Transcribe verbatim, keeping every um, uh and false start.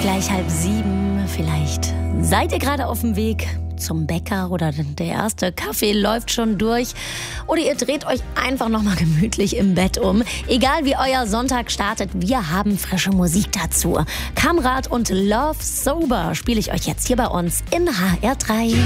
Gleich halb sieben. Vielleicht seid ihr gerade auf dem Weg zum Bäcker oder der erste Kaffee läuft schon durch. Oder ihr dreht euch einfach nochmal gemütlich im Bett um. Egal wie euer Sonntag startet, wir haben frische Musik dazu. Kamrat und Love Sober spiele ich euch jetzt hier bei uns in H R drei.